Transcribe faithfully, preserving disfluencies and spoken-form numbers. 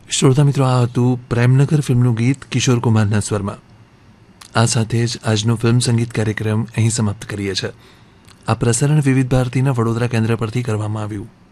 શ્રોતા મિત્રો, આ હતું પ્રેમનગર ફિલ્મનું ગીત કિશોર કુમારના સ્વરમાં. આ સાથે જ આજનો ફિલ્મ સંગીત કાર્યક્રમ અહીં સમાપ્ત કરીએ છીએ. આ પ્રસારણ વિવિધ ભારતીના વડોદરા કેન્દ્ર પરથી કરવામાં આવ્યું.